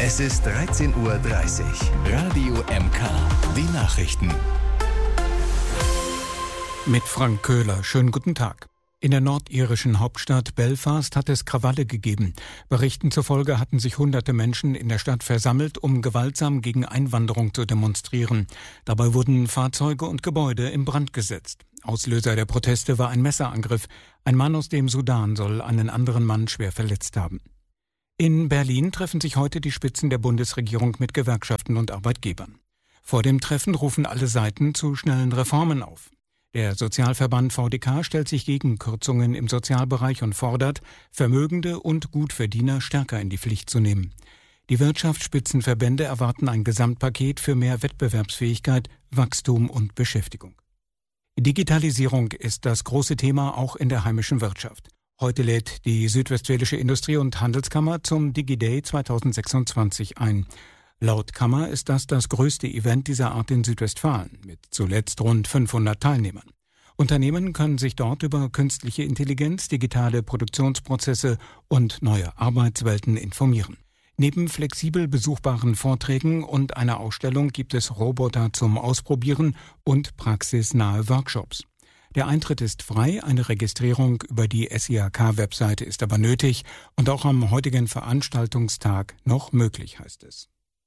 Es ist 13:30 Uhr. Radio MK. Die Nachrichten. Mit Frank Köhler. Schönen guten Tag. In der nordirischen Hauptstadt Belfast hat es Krawalle gegeben. Berichten zufolge hatten sich hunderte Menschen in der Stadt versammelt, um gewaltsam gegen Einwanderung zu demonstrieren. Dabei wurden Fahrzeuge und Gebäude in Brand gesetzt. Auslöser der Proteste war ein Messerangriff. Ein Mann aus dem Sudan soll einen anderen Mann schwer verletzt haben. In Berlin treffen sich heute die Spitzen der Bundesregierung mit Gewerkschaften und Arbeitgebern. Vor dem Treffen rufen alle Seiten zu schnellen Reformen auf. Der Sozialverband VDK stellt sich gegen Kürzungen im Sozialbereich und fordert, Vermögende und Gutverdiener stärker in die Pflicht zu nehmen. Die Wirtschaftsspitzenverbände erwarten ein Gesamtpaket für mehr Wettbewerbsfähigkeit, Wachstum und Beschäftigung. Digitalisierung ist das große Thema auch in der heimischen Wirtschaft. Heute lädt die Südwestfälische Industrie- und Handelskammer zum DigiDay 2026 ein. Laut Kammer ist das größte Event dieser Art in Südwestfalen, mit zuletzt rund 500 Teilnehmern. Unternehmen können sich dort über künstliche Intelligenz, digitale Produktionsprozesse und neue Arbeitswelten informieren. Neben flexibel besuchbaren Vorträgen und einer Ausstellung gibt es Roboter zum Ausprobieren und praxisnahe Workshops. Der Eintritt ist frei, eine Registrierung über die SIHK-Webseite ist aber nötig und auch am heutigen Veranstaltungstag noch möglich, heißt es.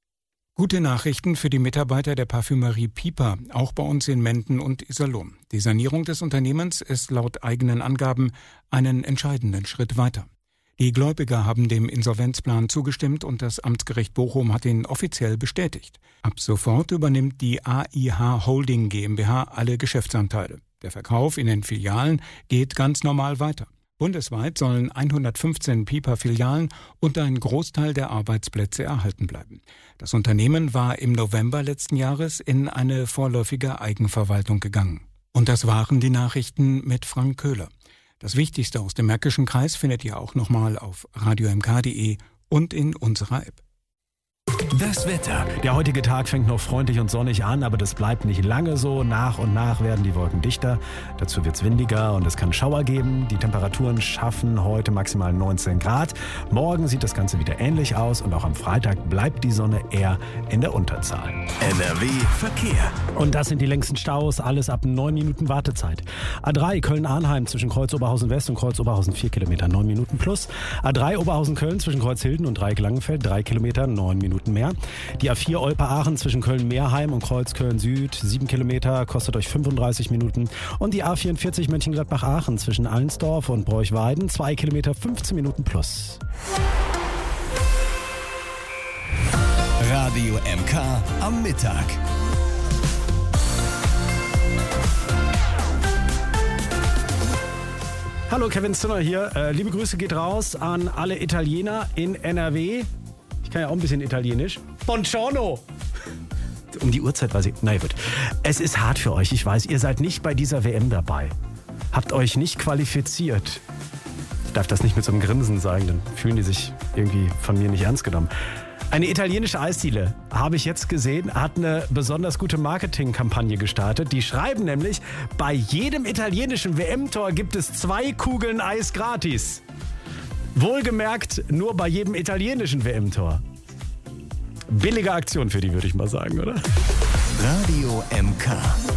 Gute Nachrichten für die Mitarbeiter der Parfümerie Piper, auch bei uns in Menden und Iserlohn. Die Sanierung des Unternehmens ist laut eigenen Angaben einen entscheidenden Schritt weiter. Die Gläubiger haben dem Insolvenzplan zugestimmt und das Amtsgericht Bochum hat ihn offiziell bestätigt. Ab sofort übernimmt die AIH Holding GmbH alle Geschäftsanteile. Der Verkauf in den Filialen geht ganz normal weiter. Bundesweit sollen 115 Piper-Filialen und ein Großteil der Arbeitsplätze erhalten bleiben. Das Unternehmen war im November letzten Jahres in eine vorläufige Eigenverwaltung gegangen. Und das waren die Nachrichten mit Frank Köhler. Das Wichtigste aus dem Märkischen Kreis findet ihr auch nochmal auf radiomk.de und in unserer App. Das Wetter. Der heutige Tag fängt noch freundlich und sonnig an, aber das bleibt nicht lange so. Nach und nach werden die Wolken dichter. Dazu wird es windiger und es kann Schauer geben. Die Temperaturen schaffen heute maximal 19 Grad. Morgen sieht das Ganze wieder ähnlich aus und auch am Freitag bleibt die Sonne eher in der Unterzahl. NRW Verkehr. Und das sind die längsten Staus, alles ab 9 Minuten Wartezeit. A3 Köln-Arnheim zwischen Kreuz Oberhausen West und Kreuz Oberhausen 4 Kilometer, 9 Minuten plus. A3 Oberhausen-Köln zwischen Kreuz Hilden und Dreieck Langenfeld 3 Kilometer, 9 Minuten mehr. Die A4 Olpe-Aachen zwischen Köln-Meerheim und Kreuz-Köln-Süd 7 Kilometer, kostet euch 35 Minuten. Und die A44 Mönchengladbach-Aachen zwischen Allensdorf und Bräuchweiden 2 Kilometer, 15 Minuten plus. Radio MK am Mittag. Hallo, Kevin Zinner hier. Liebe Grüße geht raus an alle Italiener in NRW. Ich kann ja auch ein bisschen Italienisch. Buongiorno! Um die Uhrzeit weiß ich. Na gut. Es ist hart für euch. Ich weiß, ihr seid nicht bei dieser WM dabei. Habt euch nicht qualifiziert. Ich darf das nicht mit so einem Grinsen sagen, dann fühlen die sich irgendwie von mir nicht ernst genommen. Eine italienische Eisdiele, habe ich jetzt gesehen, hat eine besonders gute Marketingkampagne gestartet. Die schreiben nämlich, bei jedem italienischen WM-Tor gibt es 2 Kugeln Eis gratis. Wohlgemerkt, nur bei jedem italienischen WM-Tor. Billige Aktion für die, würde ich mal sagen, oder? Radio MK.